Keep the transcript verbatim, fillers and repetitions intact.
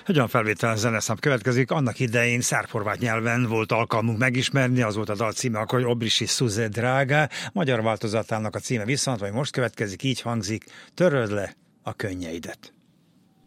Egy olyan felvétel zeneszám következik, annak idején szerb-horvát nyelven volt alkalmunk megismerni, az volt a dal címe akkor, hogy Obriši suze drága, magyar változatának a címe viszont, vagy most következik, így hangzik, töröld le a könnyeidet.